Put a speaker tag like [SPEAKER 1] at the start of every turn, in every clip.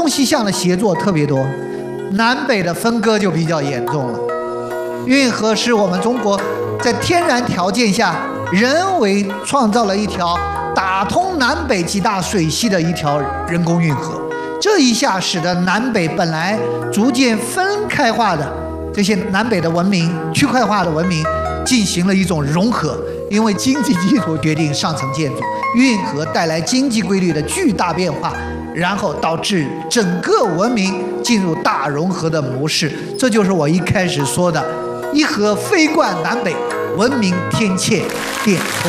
[SPEAKER 1] 东西向的协作特别多，南北的分割就比较严重了。运河是我们中国在天然条件下人为创造了一条打通南北几大水系的一条人工运河，这一下使得南北本来逐渐分开化的这些南北的文明、区块化的文明进行了一种融合。因为经济基础决定上层建筑，运河带来经济规律的巨大变化，然后导致整个文明进入大融合的模式。这就是我一开始说的“一河飞贯南北，文明天堑变通”。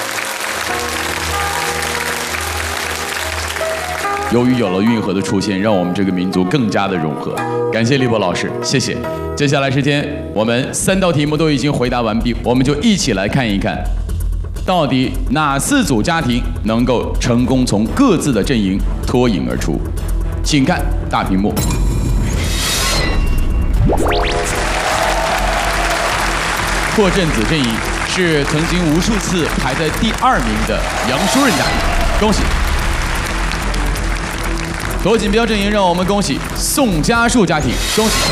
[SPEAKER 2] 由于有了运河的出现，让我们这个民族更加的融合。感谢李博老师，谢谢。接下来时间，我们3道题目都已经回答完毕，我们就一起来看一看，到底哪4组家庭能够成功从各自的阵营脱颖而出？请看大屏幕。破阵子阵营是曾经无数次排在第2名的杨淑任家庭，恭喜。夺锦标阵营让我们恭喜宋家树家庭，恭喜。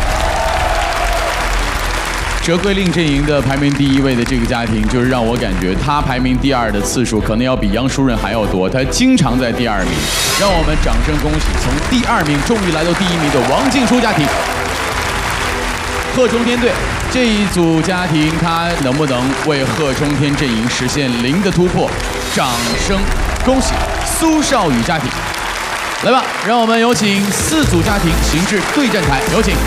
[SPEAKER 2] 折桂令阵营的排名第1位的这个家庭，就是让我感觉他排名第2的次数可能要比杨淑任还要多，他经常在第2名。让我们掌声恭喜从第2名终于来到第1名的王静书家庭。贺中天队这一组家庭，他能不能为贺中天阵营实现0的突破？掌声恭喜苏少宇家庭。来吧，让我们有请4组家庭行至对战台，有请。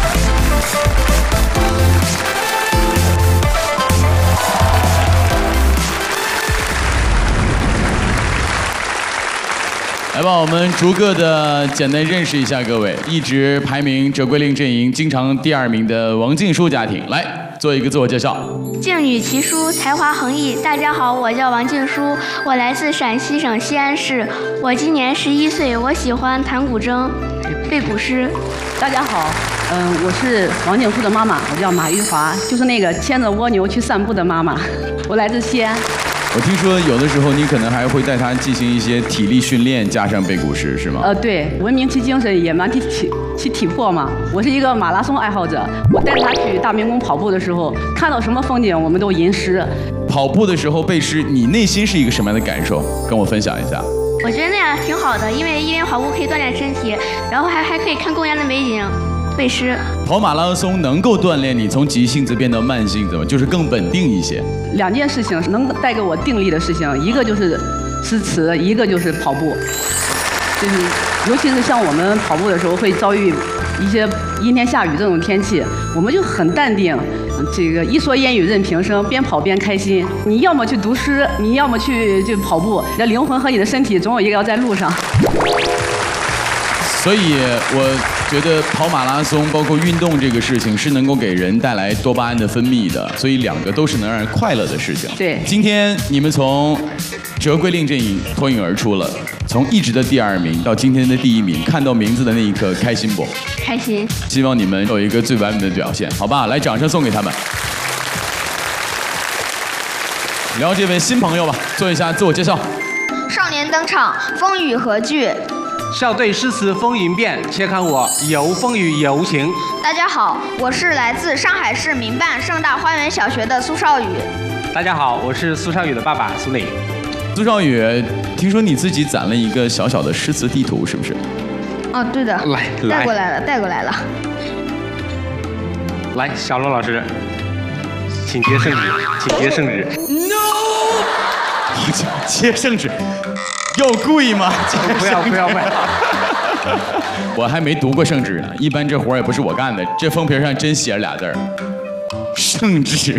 [SPEAKER 2] 来吧，我们逐个的简单认识一下各位。一直排名折桂令阵营经常第2名的王静书家庭，来做一个自我介绍。
[SPEAKER 3] 静女奇书，才华横溢。大家好，我叫王静书，我来自陕西省西安市，我今年11岁，我喜欢弹古筝、背古诗。
[SPEAKER 4] 大家好，我是王静书的妈妈，我叫马玉华，就是那个牵着蜗牛去散步的妈妈。我来自西安。
[SPEAKER 2] 我听说有的时候你可能还会带他进行一些体力训练，加上背古诗，是吗？
[SPEAKER 4] 对，文明其精神，野蛮其体魄嘛。我是一个马拉松爱好者，我带他去大明宫跑步的时候，看到什么风景我们都吟诗。
[SPEAKER 2] 跑步的时候背诗，你内心是一个什么样的感受？跟我分享一下。
[SPEAKER 3] 我觉得那样挺好的，因为一边跑步可以锻炼身体，然后还可以看公园的美景。背诗。
[SPEAKER 2] 跑马拉松能够锻炼你从急性子变得慢性子吗？就是更稳定一些。
[SPEAKER 4] 2件事情能带给我定力的事情，一个就是诗词，一个就是跑步。就是尤其是像我们跑步的时候会遭遇一些阴天下雨这种天气，我们就很淡定，这个一蓑烟雨任平生，边跑边开心。你要么去读诗，你要么去跑步，你的灵魂和你的身体总有一个要在路上。
[SPEAKER 2] 所以我觉得跑马拉松包括运动这个事情是能够给人带来多巴胺的分泌的，所以2个都是能让人快乐的事情。
[SPEAKER 4] 对，
[SPEAKER 2] 今天你们从折桂令阵营脱颖而出了，从一直的第2名到今天的第1名，看到名字的那一刻开心不？
[SPEAKER 3] 开心。希
[SPEAKER 2] 望你们有一个最完美的表现，好吧？来，掌声送给他们。聊这位新朋友吧，做一下自我介绍。
[SPEAKER 5] 少年登场，风雨何惧？
[SPEAKER 6] 校对诗词风云变，且看我游风雨游情。
[SPEAKER 5] 大家好，我是来自上海市民办盛大花园小学的苏少宇。
[SPEAKER 6] 大家好，我是苏少宇的爸爸苏磊。
[SPEAKER 2] 苏少宇，听说你自己攒了一个小小的诗词地图，是不是？
[SPEAKER 5] 哦，对的，带过来了。
[SPEAKER 6] 来，小罗老师，请接圣旨，请接圣旨。
[SPEAKER 2] No， 接圣旨。要贵吗？
[SPEAKER 6] 不要！
[SPEAKER 2] 我还没读过圣旨呢，一般这活也不是我干的。这封皮上真写了2字儿，圣旨。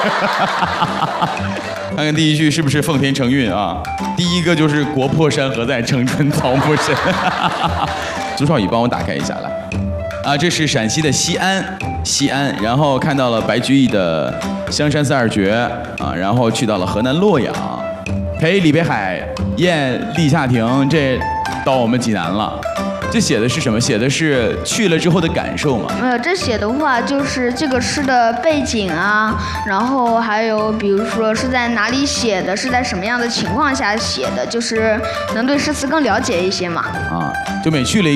[SPEAKER 2] 看看第1句是不是奉天承运啊？第一个就是国破山河在，城春草木深。朱少宇帮我打开一下来。啊，这是陕西的西安，然后看到了白居易的《香山四二绝》啊，然后去到了河南洛阳。陪李北海宴立夏亭，这到我们济南了。这写的是什么？写的是去了之后的感受吗？
[SPEAKER 5] 没有，这写的话就是这个诗的背景啊，然后还有比如说是在哪里写的，是在什么样的情况下写的，就是能对诗词更了解一些嘛。
[SPEAKER 2] 啊，就每去了